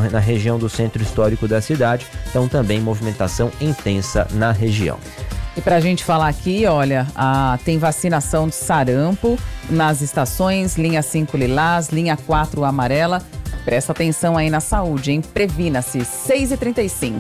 na região do centro histórico da cidade, então também movimentação intensa na região. E pra gente falar aqui, olha, tem vacinação de sarampo nas estações, linha 5 lilás, linha 4 amarela. Presta atenção aí na saúde, hein? Previna-se, 6h35.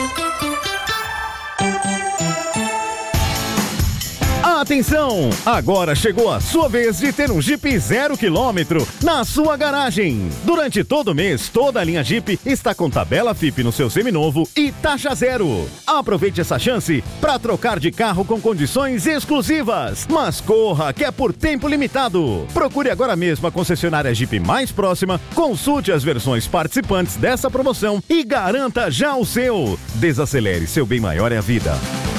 Atenção! Agora chegou a sua vez de ter um Jeep 0 km na sua garagem. Durante todo o mês, toda a linha Jeep está com tabela FIP no seu seminovo e taxa zero. Aproveite essa chance para trocar de carro com condições exclusivas. Mas corra, que é por tempo limitado. Procure agora mesmo a concessionária Jeep mais próxima, consulte as versões participantes dessa promoção e garanta já o seu. Desacelere, seu bem maior é a vida.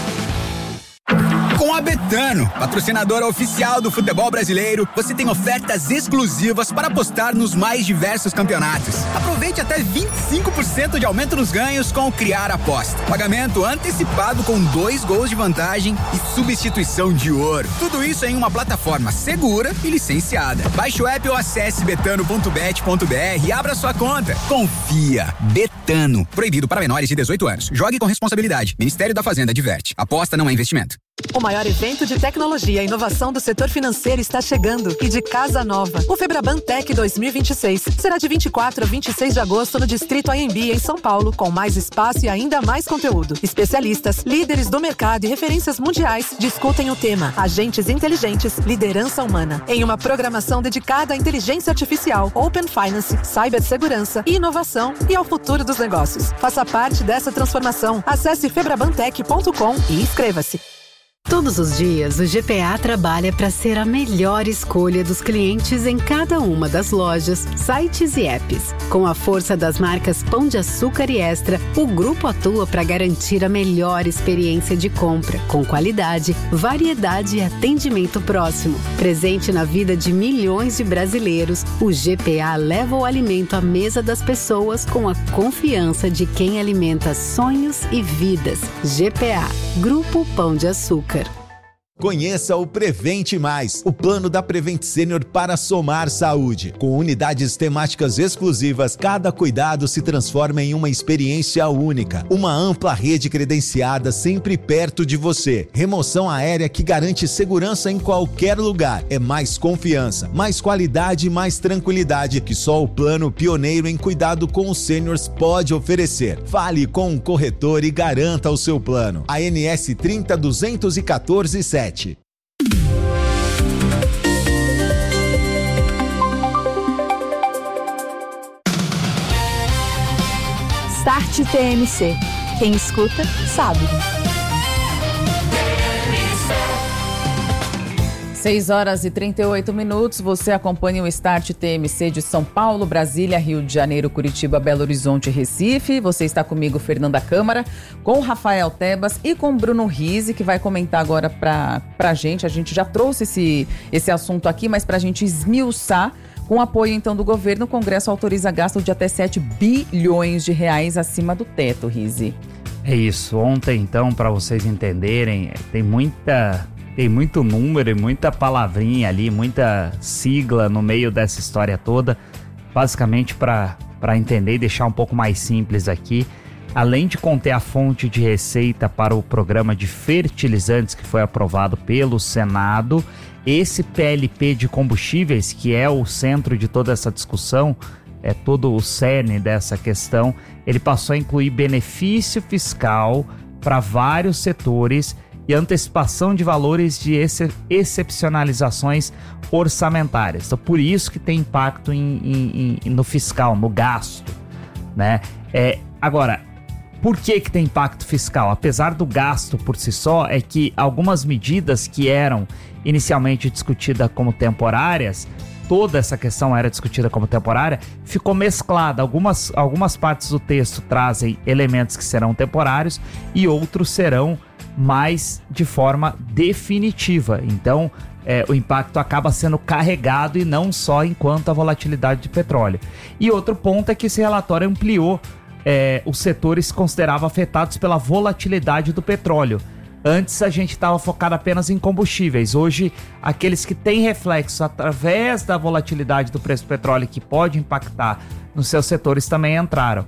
Com a Betano, patrocinadora oficial do futebol brasileiro, você tem ofertas exclusivas para apostar nos mais diversos campeonatos. Aproveite até 25% de aumento nos ganhos com o Criar Aposta. Pagamento antecipado com 2 gols de vantagem e substituição de ouro. Tudo isso em uma plataforma segura e licenciada. Baixe o app ou acesse betano.bet.br e abra sua conta. Confia. Betano. Proibido para menores de 18 anos. Jogue com responsabilidade. Ministério da Fazenda adverte. Aposta não é investimento. O maior evento de tecnologia e inovação do setor financeiro está chegando e de casa nova. O Febraban Tech 2026 será de 24 a 26 de agosto no Distrito AMB, em São Paulo, com mais espaço e ainda mais conteúdo. Especialistas, líderes do mercado e referências mundiais discutem o tema Agentes Inteligentes, Liderança Humana, em uma programação dedicada à inteligência artificial, Open Finance, cibersegurança e inovação e ao futuro dos negócios. Faça parte dessa transformação. Acesse febrabantech.com e inscreva-se. Todos os dias, o GPA trabalha para ser a melhor escolha dos clientes em cada uma das lojas, sites e apps. Com a força das marcas Pão de Açúcar e Extra, o grupo atua para garantir a melhor experiência de compra, com qualidade, variedade e atendimento próximo. Presente na vida de milhões de brasileiros, o GPA leva o alimento à mesa das pessoas com a confiança de quem alimenta sonhos e vidas. GPA, Grupo Pão de Açúcar. Conheça o Prevente Mais, o plano da Prevent Senior para somar saúde. Com unidades temáticas exclusivas, cada cuidado se transforma em uma experiência única. Uma ampla rede credenciada sempre perto de você. Remoção aérea que garante segurança em qualquer lugar. É mais confiança, mais qualidade e mais tranquilidade que só o plano pioneiro em cuidado com os seniors pode oferecer. Fale com um corretor e garanta o seu plano. ANS 30.214.7. Start TMC. Quem escuta, sabe. 6h38. Você acompanha o Start TMC de São Paulo, Brasília, Rio de Janeiro, Curitiba, Belo Horizonte e Recife. Você está comigo, Fernanda Câmara, com Rafael Tebas e com Bruno Rizzi, que vai comentar agora pra gente. A gente já trouxe esse assunto aqui, mas pra gente esmiuçar. Com apoio, então, do governo, o Congresso autoriza gasto de até 7 bilhões de reais acima do teto, Rizzi. É isso. Ontem, então, para vocês entenderem, tem muito número e muita palavrinha ali, muita sigla no meio dessa história toda. Basicamente, para entender e deixar um pouco mais simples aqui, além de conter a fonte de receita para o programa de fertilizantes que foi aprovado pelo Senado, esse PLP de combustíveis, que é o centro de toda essa discussão, é todo o cerne dessa questão, ele passou a incluir benefício fiscal para vários setores e antecipação de valores de excepcionalizações orçamentárias. Então, por isso que tem impacto no fiscal, no gasto, né? Agora, por que tem impacto fiscal? Apesar do gasto por si só, é que algumas medidas que eram inicialmente discutidas como temporárias, toda essa questão era discutida como temporária, ficou mesclada. Algumas partes do texto trazem elementos que serão temporários e outros serão mais de forma definitiva. Então, o impacto acaba sendo carregado e não só enquanto a volatilidade de petróleo. E outro ponto é que esse relatório ampliou os setores considerados afetados pela volatilidade do petróleo. Antes a gente estava focado apenas em combustíveis. Hoje, aqueles que têm reflexo através da volatilidade do preço do petróleo que pode impactar nos seus setores também entraram.